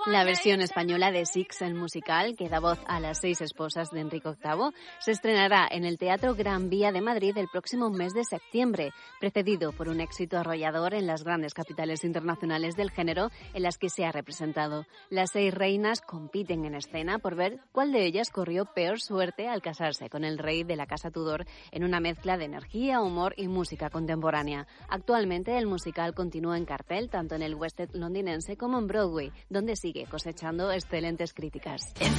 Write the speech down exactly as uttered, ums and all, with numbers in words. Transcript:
La versión española de Six, el musical, que da voz a las seis esposas de Enrique octavo, se estrenará en el Teatro Gran Vía de Madrid el próximo mes de septiembre, precedido por un éxito arrollador en las grandes capitales internacionales del género en las que se ha representado. Las seis reinas compiten en escena por ver cuál de ellas corrió peor suerte al casarse con el rey de la Casa Tudor en una mezcla de energía, humor y música contemporánea. Actualmente el musical continúa en cartel tanto en el West End londinense como en Broadway, donde sigue cosechando excelentes críticas.